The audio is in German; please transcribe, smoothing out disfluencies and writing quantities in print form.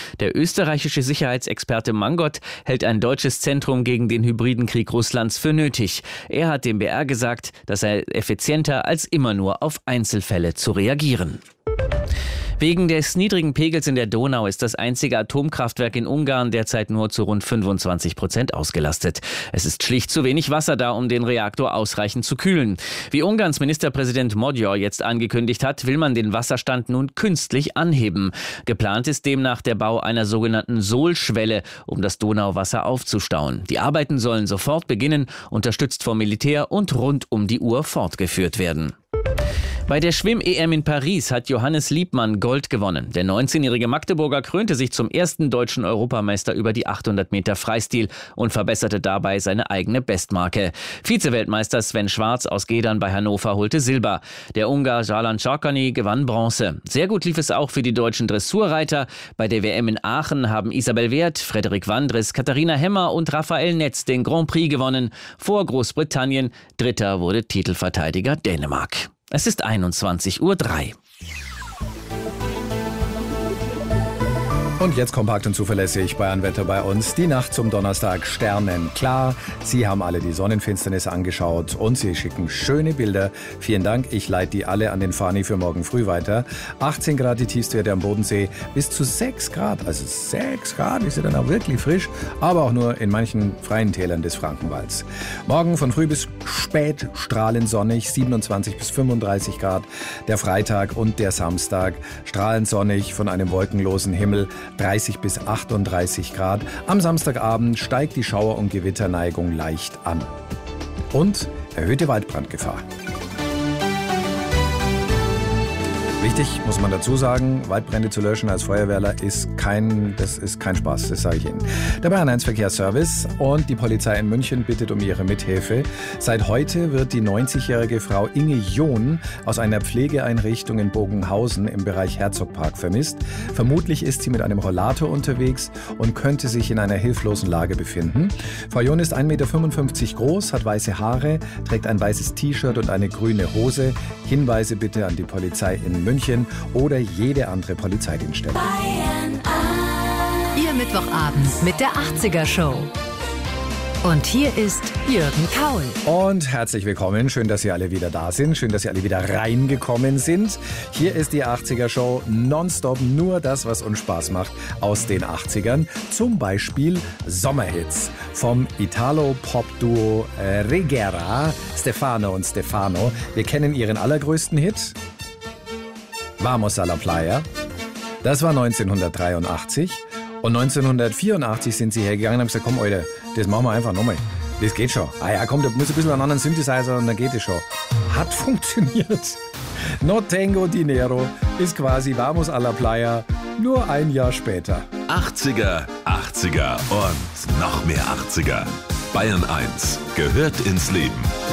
Der österreichische Sicherheitsexperte Mangold hält ein deutsches Zentrum gegen den hybriden Krieg Russlands für nötig. Er hat dem BR gesagt, das sei effizienter als immer nur auf Einzelfälle zu reagieren. Wegen des niedrigen Pegels in der Donau ist das einzige Atomkraftwerk in Ungarn derzeit nur zu rund 25% ausgelastet. Es ist schlicht zu wenig Wasser da, um den Reaktor ausreichend zu kühlen. Wie Ungarns Ministerpräsident Magyar jetzt angekündigt hat, will man den Wasserstand nun künstlich anheben. Geplant ist demnach der Bau einer sogenannten Sohlschwelle, um das Donauwasser aufzustauen. Die Arbeiten sollen sofort beginnen, unterstützt vom Militär und rund um die Uhr fortgeführt werden. Bei der Schwimm-EM in Paris hat Johannes Liebmann Gold gewonnen. Der 19-jährige Magdeburger krönte sich zum ersten deutschen Europameister über die 800 Meter Freistil und verbesserte dabei seine eigene Bestmarke. Vizeweltmeister Sven Schwarz aus Gedern bei Hannover holte Silber. Der Ungar Jalan Csarkany gewann Bronze. Sehr gut lief es auch für die deutschen Dressurreiter. Bei der WM in Aachen haben Isabel Wert, Frederik Wandres, Katharina Hemmer und Raphael Netz den Grand Prix gewonnen. Vor Großbritannien. Dritter wurde Titelverteidiger Dänemark. Es ist 21:03 Uhr. Und jetzt kompakt und zuverlässig Bayernwetter bei uns. Die Nacht zum Donnerstag sternenklar. Sie haben alle die Sonnenfinsternis angeschaut und Sie schicken schöne Bilder. Vielen Dank. Ich leite die alle an den Fani für morgen früh weiter. 18 Grad die Tiefstwerte am Bodensee, bis zu 6 Grad. Also 6 Grad ist ja dann auch wirklich frisch, aber auch nur in manchen freien Tälern des Frankenwalds. Morgen von früh bis spät strahlend sonnig, 27 bis 35 Grad. Der Freitag und der Samstag strahlend sonnig von einem wolkenlosen Himmel. 30 bis 38 Grad. Am Samstagabend steigt die Schauer- und Gewitterneigung leicht an. Und erhöhte Waldbrandgefahr. Wichtig, muss man dazu sagen, Waldbrände zu löschen als Feuerwehrler ist kein Spaß, das sage ich Ihnen. Der Bayern 1 Verkehrsservice und die Polizei in München bittet um ihre Mithilfe. Seit heute wird die 90-jährige Frau Inge John aus einer Pflegeeinrichtung in Bogenhausen im Bereich Herzogpark vermisst. Vermutlich ist sie mit einem Rollator unterwegs und könnte sich in einer hilflosen Lage befinden. Frau John ist 1,55 Meter groß, hat weiße Haare, trägt ein weißes T-Shirt und eine grüne Hose. Hinweise bitte an die Polizei in München oder jede andere Polizeidienststelle. Ihr Mittwochabend mit der 80er Show. Und hier ist Jürgen Kaul. Und herzlich willkommen. Schön, dass Sie alle wieder da sind. Schön, dass Sie alle wieder reingekommen sind. Hier ist die 80er Show nonstop. Nur das, was uns Spaß macht aus den 80ern. Zum Beispiel Sommerhits vom Italo-Pop-Duo Regera, Stefano und Stefano. Wir kennen ihren allergrößten Hit. Vamos a la Playa. Das war 1983. Und 1984 sind sie hergegangen und haben gesagt, komm, Alter, das machen wir einfach nochmal. Das geht schon. Ah ja, komm, da muss ein bisschen einen anderen Synthesizer und dann geht es schon. Hat funktioniert. No Tengo Dinero ist quasi Vamos a la Playa, nur ein Jahr später. 80er, 80er und noch mehr 80er. Bayern 1 gehört ins Leben.